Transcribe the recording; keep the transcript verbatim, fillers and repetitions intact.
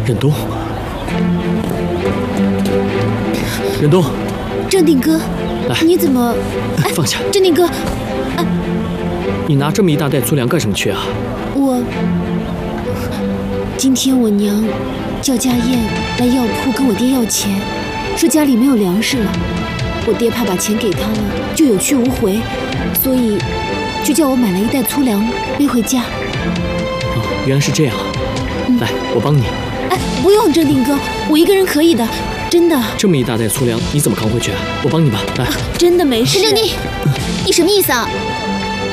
忍冬，忍冬， 镇定哥， 来， 你怎么？ 哎，放下。 镇定哥， 哎，你拿这么一大袋粗粮干什么去啊？ 我今天我娘叫家燕来药铺跟我爹要钱，说家里没有粮食了。我爹怕把钱给他了就有去无回，所以就叫我买了一袋粗粮背回家。 哦，原来是这样啊！嗯、来，我帮你。 哎，不用，镇定哥，我一个人可以的，真的。 这么一大袋粗粮，你怎么扛回去啊？我帮你吧，来。 啊、真的没事。 陈正定，你什么意思啊？